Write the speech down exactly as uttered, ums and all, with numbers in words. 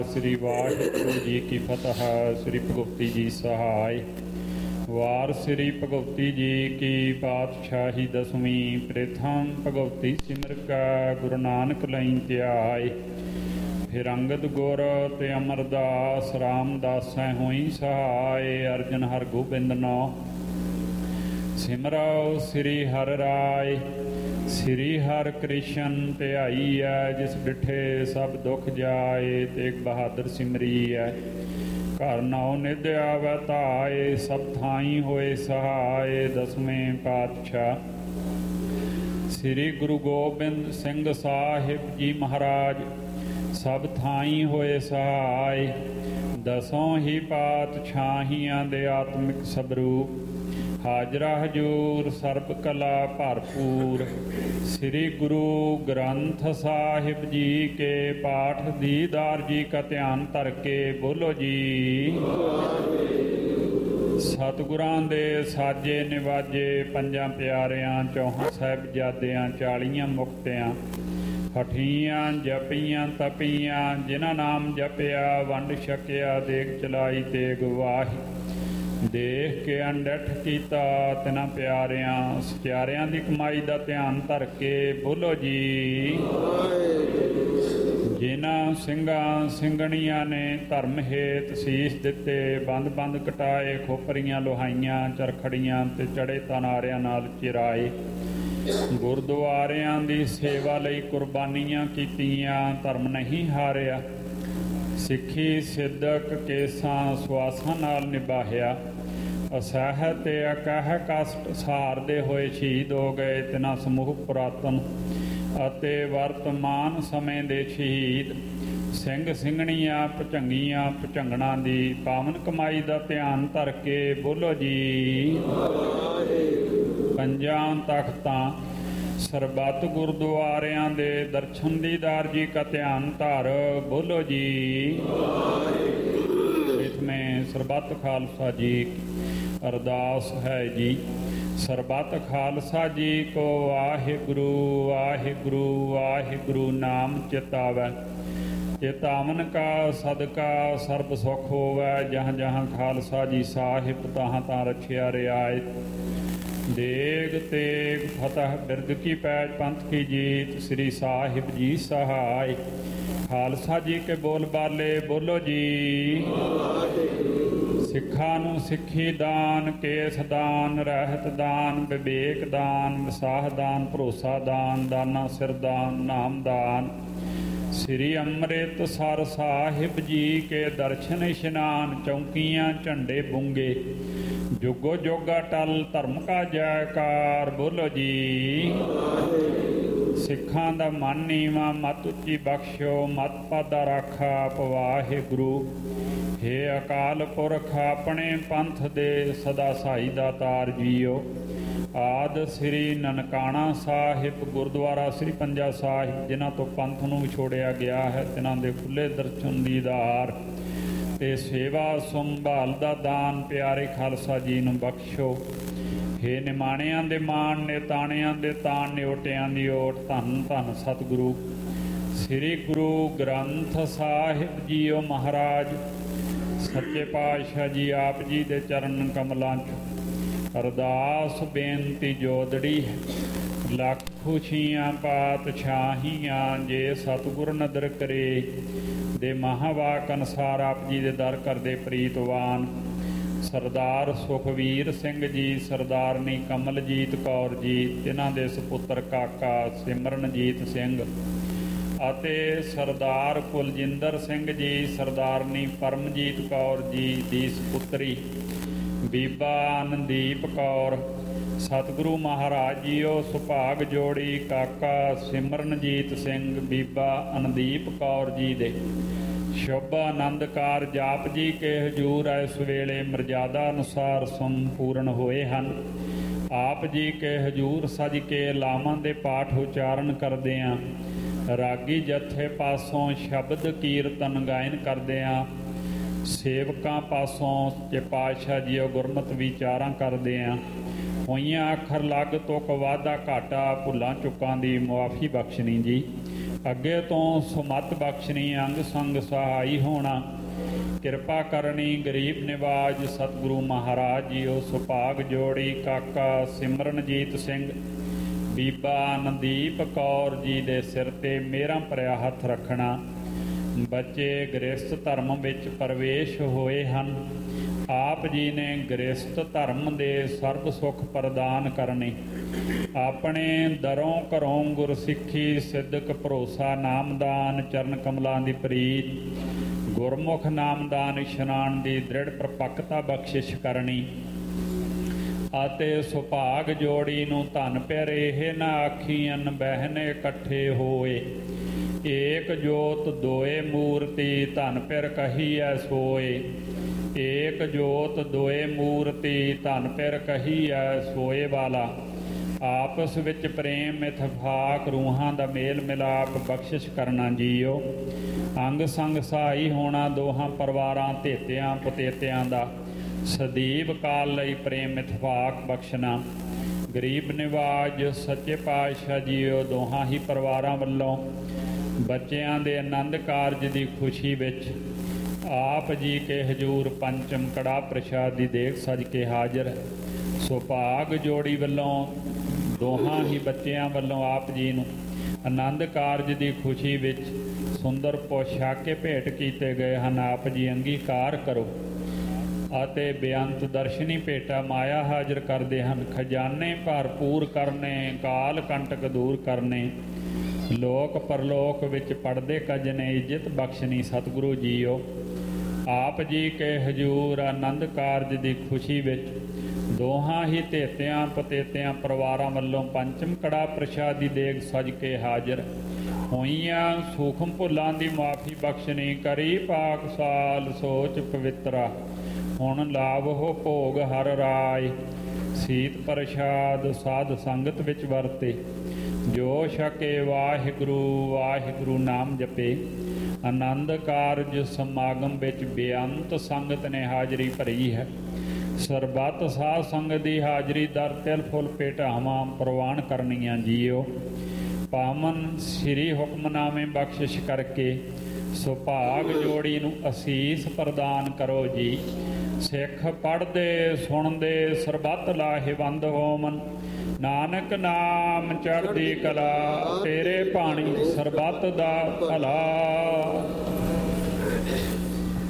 ਸ੍ਰੀ ਵਾਹਿਗੁਰੂ ਜੀ ਕੀ ਫਤਿਹ। ਸ੍ਰੀ ਭਗਵਤੀ ਜੀ ਸਹਾਇ। ਵਾਰ ਸ੍ਰੀ ਭਗਵਤੀ ਜੀ ਕੀ ਪਾਤਸ਼ਾਹੀ ਦਸਵੀਂ। ਪ੍ਰਥਮ ਭਗਵਤੀ ਸਿਮਰ ਕਾ ਗੁਰੂ ਨਾਨਕ ਲਈ ਧਿਆਏ। ਫਿਰ ਅੰਗਦ ਗੁਰ ਤੇ ਅਮਰਦਾਸ ਰਾਮਦਾਸੈ ਹੋਈ ਸਹਾਇ। ਅਰਜਨ ਹਰ ਗੋਬਿੰਦ ਨੋ ਸਿਮਰੋ ਸ੍ਰੀ ਹਰਿ ਰਾਇ। ਸ੍ਰੀ ਹਰਿ ਕ੍ਰਿਸ਼ਨ ਧਿਆਈ ਹੈ। ਜਿਸ ਡਿਠੇ ਸਭ ਦੁੱਖ ਜਾਏ। ਤੇਗ ਬਹਾਦਰ ਸਿਮਰੀ ਹੈ। ਘਰ ਨੌ ਨਿਧ ਆਵੈ ਧਾਏ। ਸਭ ਥਾਈ ਹੋਏ ਸਹਾਏ। ਦਸਵੇਂ ਪਾਤਸ਼ਾਹ ਸ੍ਰੀ ਗੁਰੂ ਗੋਬਿੰਦ ਸਿੰਘ ਸਾਹਿਬ ਜੀ ਮਹਾਰਾਜ ਸਭ ਥਾਈ ਹੋਏ ਸਹਾਏ। ਦਸੋਂ ਹੀ ਪਾਤਸ਼ਾਹੀਆਂ ਦੇ ਆਤਮਿਕ ਸਬਰੂਪ। ਹਾਜ਼ਰਾ ਹਜੂਰ ਸਰਬ ਕਲਾ ਭਰਪੂਰ। ਸ੍ਰੀ ਗੁਰੂ ਗ੍ਰੰਥ ਸਾਹਿਬ ਜੀ ਕੇ ਪਾਠ ਦੀਦਾਰ ਜੀ ਕਾ ਧਿਆਨ ਧਰ ਕੇ ਬੋਲੋ ਜੀ। ਸਤਿਗੁਰਾਂ ਦੇ ਸਾਜੇ ਨਿਵਾਜੇ ਪੰਜਾਂ ਪਿਆਰਿਆਂ ਚੌਹਾਂ ਸਾਹਿਬਜ਼ਾਦਿਆਂ ਚਾਲੀਆਂ ਮੁਕਤਿਆਂ ਹਠੀਆਂ ਜਪੀਆਂ ਤਪੀਆਂ ਜਿਨ੍ਹਾਂ ਨਾਮ ਜਪਿਆ ਵੰਡ ਛਕਿਆ ਦੇਖ ਚਲਾਈ ਤੇਗ ਵਾਹੀ। ਦੇਖ ਕੇ ਅਣਡਿੱਠ ਕੀਤਾ ਤਿਨਾਂ ਪਿਆਰਿਆਂ ਸਚਿਆਰਿਆਂ ਦੀ ਕਮਾਈ ਦਾ ਧਿਆਨ ਧਰ ਕੇ ਬੋਲੋ ਜੀ। ਜਿਨ੍ਹਾਂ ਸਿੰਘਾਂ ਸਿੰਘਣੀਆਂ ਨੇ ਧਰਮ ਹੇਤ ਸੀਸ ਦਿੱਤੇ ਬੰਦ ਬੰਦ ਕਟਾਏ ਖੋਪਰੀਆਂ ਲੋਹਾਈਆਂ ਚਰਖੜੀਆਂ ਤੇ ਚੜੇ ਤਨਾਰਿਆਂ ਨਾਲ ਚਿਰਾਏ। ਗੁਰਦੁਆਰਿਆਂ ਦੀ ਸੇਵਾ ਲਈ ਕੁਰਬਾਨੀਆਂ ਕੀਤੀਆਂ ਧਰਮ ਨਹੀਂ ਹਾਰਿਆ। ਸਿੱਖੀ ਸਿੱਧਕ ਕੇਸਾਂ ਸੁਆਸਾਂ ਨਾਲ ਨਿਭਾਹਿਆ। ਅਸਹਿ ਤੇ ਅਕਹਿ ਕਸ਼ਟ ਸਹਾਰਦੇ ਹੋਏ ਸ਼ਹੀਦ ਹੋ ਗਏ ਤਿਨਾਂ ਸਮੂਹ ਪੁਰਾਤਨ ਅਤੇ ਵਰਤਮਾਨ ਸਮੇਂ ਦੇ ਸ਼ਹੀਦ ਸਿੰਘ ਸਿੰਘਣੀਆਂ ਭੁਝੰਗੀਆਂ ਭੁਝੰਗਣਾਂ ਦੀ ਪਾਵਨ ਕਮਾਈ ਦਾ ਧਿਆਨ ਧਰ ਕੇ ਬੋਲੋ ਜੀ। ਪੰਜਾਂ ਤਖਤਾਂ ਸਰਬੱਤ ਗੁਰਦੁਆਰਿਆਂ ਦੇ ਦਰਸ਼ਨ ਦੀਦਾਰ ਜੀ ਕਾ ਧਿਆਨ ਧਰ ਬੋਲੋ ਜੀ। ਇਸਮੇ ਸਰਬੱਤ ਖਾਲਸਾ ਜੀ ਅਰਦਾਸ ਹੈ ਜੀ। ਸਰਬੱਤ ਖਾਲਸਾ ਜੀ ਕੋ ਵਾਹਿਗੁਰੂ ਵਾਹਿਗੁਰੂ ਵਾਹਿਗੁਰੂ ਨਾਮ ਚਿਤਾਵੈ। ਚਿਤਾਵਨ ਕਾ ਸਦਕਾ ਸਰਬ ਸੁਖ ਹੋਵੈ। ਜਹਾਂ ਜਹਾਂ ਖਾਲਸਾ ਜੀ ਸਾਹਿਬ ਤਹਾਂ ਤਾਂ ਰਖਿਆ ਰਿਆਇਤ। ਦੇਗ ਤੇਗ ਫਤਿਹ ਬਿਰਦ ਕੀ ਪੈਜ ਪੰਥ ਕੀ ਜੀਤ। ਸ੍ਰੀ ਸਾਹਿਬ ਜੀ ਸਹਾਇ। ਖਾਲਸਾ ਜੀ ਕੇ ਬੋਲ ਬਾਲੇ ਬੋਲੋ ਜੀ। ਸਿੱਖਾਂ ਨੂੰ ਸਿੱਖੀ ਦਾਨ ਕੇਸ ਦਾਨ ਰਹਿਤ ਦਾਨ ਵਿਵੇਕ ਦਾਨ ਵਿਸਾਹ ਦਾਨ ਭਰੋਸਾ ਦਾਨ ਦਾਨਾ ਸਿਰ ਦਾਨ ਨਾਮ ਦਾਨ। ਸ੍ਰੀ ਅੰਮ੍ਰਿਤਸਰ ਸਾਹਿਬ ਜੀ ਕੇ ਦਰਸ਼ਨ ਇਸ਼ਨਾਨ ਚੌਂਕੀਆਂ ਝੰਡੇ ਬੁੰਗੇ ਜੁਗੋ ਜੋਗਾ ਟਲ ਧਰਮ ਕਾ ਜੈਕਾਰ ਬੋਲੋ ਜੀ। ਸਿੱਖਾਂ ਦਾ ਮਨ ਨੀਵਾਂ ਮਤ ਉੱਚੀ ਬਖਸ਼ੋ ਮਤ ਪਾਦਾ ਰਾਖਾ ਵਾਹਿਗੁਰੂ। ਹੇ ਅਕਾਲ ਪੁਰਖ ਆਪਣੇ ਪੰਥ ਦੇ ਸਦਾ ਸਾਈ ਦਾਤਾਰ ਜੀਓ। ਆਦਿ ਸ੍ਰੀ ਨਨਕਾਣਾ ਸਾਹਿਬ ਗੁਰਦੁਆਰਾ ਸ੍ਰੀ ਪੰਜਾ ਸਾਹਿਬ ਜਿਨ੍ਹਾਂ ਤੋਂ ਪੰਥ ਨੂੰ ਵਿਛੋੜਿਆ ਗਿਆ ਹੈ ਤਿਨਾਂ ਦੇ ਖੁੱਲ੍ਹੇ ਦਰਸ਼ਨ ਦੀਦਾਰ ਤੇ ਸੇਵਾ ਸੰਭਾਲ ਦਾ ਦਾਨ ਪਿਆਰੇ ਖਾਲਸਾ ਜੀ ਨੂੰ ਬਖਸ਼ੋ। ਹੇ ਨਿਮਾਣਿਆਂ ਦੇ ਮਾਣ ਨਿਤਾਣਿਆਂ ਦੇ ਤਾਣ ਨਿਓਟਿਆਂ ਦੀ ਓਟ ਧੰਨ ਧੰਨ ਸਤਿਗੁਰੂ ਸ੍ਰੀ ਗੁਰੂ ਗ੍ਰੰਥ ਸਾਹਿਬ ਜੀਓ ਮਹਾਰਾਜ। ਸੱਚੇ ਪਾਤਸ਼ਾਹ ਜੀ ਆਪ ਜੀ ਦੇ ਚਰਨ ਕਮਲਾਂ 'ਚ ਅਰਦਾਸ ਬੇਨਤੀ ਜੋਦੜੀ ਹੈ। ਲੱਖ ਖੁਸ਼ੀਆਂ ਪਾਤਸ਼ਾਹੀਆਂ ਜੇ ਸਤਿਗੁਰ ਨਦਰ ਕਰੇ। ਦੇ ਮਹਾਵਾਕ ਅਨੁਸਾਰ ਆਪ ਜੀ ਦੇ ਦਰ ਕਰਦੇ ਪ੍ਰੀਤਵਾਨ ਸਰਦਾਰ ਸੁਖਵੀਰ ਸਿੰਘ ਜੀ ਸਰਦਾਰਨੀ ਕਮਲਜੀਤ ਕੌਰ ਜੀ ਤਿਨਾਂ ਦੇ ਸੁਪੁੱਤਰ ਕਾਕਾ ਸਿਮਰਨਜੀਤ ਸਿੰਘ ਅਤੇ ਸਰਦਾਰ ਕੁਲਜਿੰਦਰ ਸਿੰਘ ਜੀ ਸਰਦਾਰਨੀ ਪਰਮਜੀਤ ਕੌਰ ਜੀ ਦੀ ਸੁਪੁੱਤਰੀ ਬੀਬਾ ਅਨਦੀਪ ਕੌਰ। ਸਤਿਗੁਰੂ ਮਹਾਰਾਜ ਜੀਓ ਸੁਭਾਗ ਜੋੜੀ ਕਾਕਾ ਸਿਮਰਨਜੀਤ ਸਿੰਘ ਬੀਬਾ ਅਨਦੀਪ ਕੌਰ ਜੀ ਦੇ ਸ਼ੁਭ ਆਨੰਦ ਕਾਰਜ ਆਪ ਜੀ ਕੇ ਹਜ਼ੂਰ ਇਸ ਵੇਲੇ ਮਰਜ਼ਾਦਾ ਅਨੁਸਾਰ ਸੰਪੂਰਨ ਹੋਏ ਹਨ। ਆਪ ਜੀ ਕੇ ਹਜ਼ੂਰ ਸਜ ਕੇ ਲਾਵਾਂ ਦੇ ਪਾਠ ਉਚਾਰਨ ਕਰਦਿਆਂ ਰਾਗੀ ਜਥੇ ਪਾਸੋਂ ਸ਼ਬਦ ਕੀਰਤਨ ਗਾਇਨ ਕਰਦਿਆਂ ਸੇਵਕਾਂ ਪਾਸੋਂ ਜੇ ਪਾਤਸ਼ਾਹ ਜੀਓ ਗੁਰਮਤਿ ਵਿਚਾਰਾਂ ਕਰਦਿਆਂ ਹੋਈਆਂ ਅੱਖਰ ਲੱਗ ਤੁਕ ਵਾਧਾ ਘਾਟਾ ਭੁੱਲਾਂ ਚੁੱਕਾਂ ਦੀ ਮੁਆਫੀ ਬਖਸ਼ਣੀ ਜੀ। ਅੱਗੇ ਤੋਂ ਸੁਮਤ ਬਖਸ਼ਣੀ ਅੰਗ ਸੰਗ ਸਹਾਈ ਹੋਣਾ। ਕਿਰਪਾ ਕਰਨੀ ਗਰੀਬ ਨਿਵਾਜ ਸਤਿਗੁਰੂ ਮਹਾਰਾਜ ਜੀਓ। ਸੁਭਾਗ ਜੋੜੀ ਕਾਕਾ ਸਿਮਰਨਜੀਤ ਸਿੰਘ ਬੀਬਾ ਨੰਦੀਪ ਕੌਰ ਜੀ ਦੇ ਸਿਰ 'ਤੇ ਮੇਰਾ ਭਰਿਆ ਹੱਥ ਰੱਖਣਾ। ਬੱਚੇ ਗ੍ਰਸਥ ਧਰਮ ਵਿੱਚ ਪ੍ਰਵੇਸ਼ ਹੋਏ ਹਨ। ਆਪ ਜੀ ਨੇ ਗ੍ਰਸਥ ਧਰਮ ਦੇ ਸਰਬ ਸੁੱਖ ਪ੍ਰਦਾਨ ਕਰਨੇ। ਆਪਣੇ ਦਰੋਂ ਘਰੋਂ ਗੁਰਸਿੱਖੀ ਸਿੱਧਕ ਭਰੋਸਾ ਨਾਮਦਾਨ ਚਰਨ ਕਮਲਾਂ ਦੀ ਪ੍ਰੀਤ ਗੁਰਮੁਖ ਨਾਮਦਾਨ ਇਸ਼ਨਾਨ ਦੀ ਦ੍ਰਿੜ ਪ੍ਰਪੱਕਤਾ ਬਖਸ਼ਿਸ਼ ਕਰਨੀ। ਅਤੇ ਸੁਭਾਗ ਜੋੜੀ ਨੂੰ ਧਨ ਪਿਆਰ ਇਹ ਨਾ ਆਖੀਆਂ ਬਹਿਨੇ ਇਕੱਠੇ ਹੋਏ। ਏਕ ਜੋਤ ਦੋਏ ਮੂਰਤੀ ਧਨ ਪਿਆਰ ਕਹੀਐ ਸੋਏ। ਏਕ ਜੋਤ ਦੋਏ ਮੂਰਤੀ ਧਨ ਪਿਆਰ ਕਹੀਐ ਸੋਏ ਵਾਲਾ। ਆਪਸ ਵਿੱਚ ਪ੍ਰੇਮ ਇਤਫਾਕ ਰੂਹਾਂ ਦਾ ਮੇਲ ਮਿਲਾਪ ਬਖਸ਼ਿਸ਼ ਕਰਨਾ ਜੀਓ। ਅੰਗ ਸੰਗ ਸਹਾਈ ਹੋਣਾ ਦੋਹਾਂ ਪਰਿਵਾਰਾਂ ਧੇਤਿਆਂ ਪਤੇਤਿਆਂ ਦਾ। ਸਦੀਵ ਕਾਲ ਲਈ ਪ੍ਰੇਮ ਇਤਫਾਕ ਬਖਸ਼ਣਾ। ਗਰੀਬ ਨਿਵਾਜ ਸੱਚੇ ਪਾਤਸ਼ਾਹ ਜੀਓ ਦੋਹਾਂ ਹੀ ਪਰਿਵਾਰਾਂ ਵੱਲੋਂ ਬੱਚਿਆਂ ਦੇ ਆਨੰਦ ਕਾਰਜ ਦੀ ਖੁਸ਼ੀ ਵਿੱਚ ਆਪ ਜੀ ਕੇ ਹਜ਼ੂਰ ਪੰਚਮ ਕੜਾ ਪ੍ਰਸ਼ਾਦ ਦੀ ਦੇਗ ਸਜ ਕੇ ਹਾਜ਼ਰ। ਸੁਭਾਗ ਜੋੜੀ ਵੱਲੋਂ ਦੋਹਾਂ ਹੀ ਬੱਚਿਆਂ ਵੱਲੋਂ ਆਪ ਜੀ ਨੂੰ ਆਨੰਦ ਕਾਰਜ ਦੀ ਖੁਸ਼ੀ ਵਿੱਚ ਸੁੰਦਰ ਪੋਸ਼ਾਕੇ ਭੇਟ ਕੀਤੇ ਗਏ ਹਨ। ਆਪ ਜੀ ਅੰਗੀਕਾਰ ਕਰੋ ਅਤੇ ਬੇਅੰਤ ਦਰਸ਼ਨੀ ਭੇਟਾ ਮਾਇਆ ਹਾਜ਼ਰ ਕਰਦੇ ਹਨ। ਖਜ਼ਾਨੇ ਭਰਪੂਰ ਕਰਨੇ ਕਾਲ ਕੰਟਕ ਦੂਰ ਕਰਨੇ। ਲੋਕ ਪਰਲੋਕ ਵਿੱਚ ਪੜਦੇ ਕਜਨੇ ਇੱਜ਼ਤ ਬਖਸ਼ਣੀ ਸਤਿਗੁਰੂ ਜੀਓ। ਆਪ ਜੀ ਕੇ ਹਜ਼ੂਰ ਆਨੰਦ ਕਾਰਜ ਦੀ ਖੁਸ਼ੀ ਵਿੱਚ ਦੋਹਾਂ ਹੀ ਧੇਤਿਆਂ ਪਤੇਤਿਆਂ ਪਰਿਵਾਰਾਂ ਵੱਲੋਂ ਪੰਚਮ ਕੜਾ ਪ੍ਰਸ਼ਾਦ ਦੀ ਦੇਗ ਸਜ ਕੇ ਹਾਜ਼ਰ। ਹੋਈਆਂ ਸੂਖਮ ਭੁੱਲਾਂ ਦੀ ਮਾਫੀ ਬਖਸ਼ਣੀ ਕਰੀ ਪਾਕ ਸਾਲ ਸੋਚ ਪਵਿੱਤਰਾ। ਹੁਣ ਲਾਵੋ ਭੋਗ ਹਰ ਰਾਏ ਸੀਤ ਪ੍ਰਸ਼ਾਦ ਸਾਧ ਸੰਗਤ ਵਿੱਚ ਵਰਤੇ। ਜੋ ਛਕੇ ਵਾਹਿਗੁਰੂ ਵਾਹਿਗੁਰੂ ਨਾਮ ਜਪੇ। ਆਨੰਦ ਕਾਰਜ ਸਮਾਗਮ ਵਿੱਚ ਬੇਅੰਤ ਸੰਗਤ ਨੇ ਹਾਜ਼ਰੀ ਭਰੀ ਹੈ। ਸਰਬੱਤ ਸਾਧ ਸੰਗਤ ਦੀ ਹਾਜ਼ਰੀ ਦਰ ਤਿਲ ਫੁੱਲ ਭੇਟਾਵਾਂ ਪ੍ਰਵਾਨ ਕਰਨੀਆਂ ਜੀਓ। ਪਾਵਨ ਸ੍ਰੀ ਹੁਕਮਨਾਮੇ ਬਖਸ਼ਿਸ਼ ਕਰਕੇ ਸੁਭਾਗ ਜੋੜੀ ਨੂੰ ਅਸੀਸ ਪ੍ਰਦਾਨ ਕਰੋ ਜੀ। ਸਿੱਖ ਪੜ੍ਹਦੇ ਸੁਣਦੇ ਸਰਬੱਤ ਲਾਹੇਵੰਦ ਹੋਵਨ। ਨਾਨਕ ਨਾਮ ਚੜ੍ਹਦੀ ਕਲਾ ਤੇਰੇ ਬਾਣੀ ਸਰਬੱਤ ਦਾ ਭਲਾ।